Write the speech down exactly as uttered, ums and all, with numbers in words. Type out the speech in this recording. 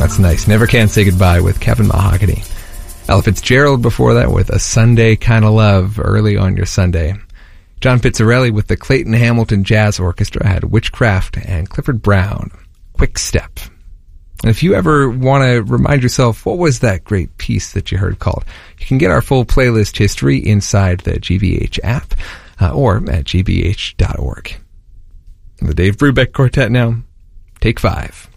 that's nice. Never Can Say Goodbye with Kevin Mahogany. Ella Fitzgerald before that with A Sunday Kinda Love early on your Sunday. John Pizzarelli with the Clayton Hamilton Jazz Orchestra had Witchcraft, and Clifford Brown, Quick Step. And if you ever want to remind yourself, what was that great piece that you heard called? You can get our full playlist history inside the G B H app uh, or at g b h dot org. The Dave Brubeck Quartet now. Take five.